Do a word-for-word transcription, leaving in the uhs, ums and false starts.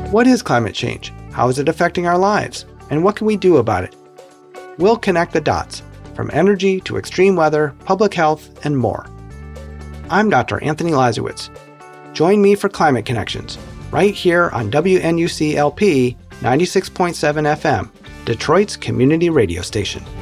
What is climate change? How is it affecting our lives? And what can we do about it? We'll connect the dots, from energy to extreme weather, public health, and more. I'm Doctor Anthony Lazowitz. Join me for Climate Connections, right here on W N U C L P ninety-six point seven F M, Detroit's community radio station.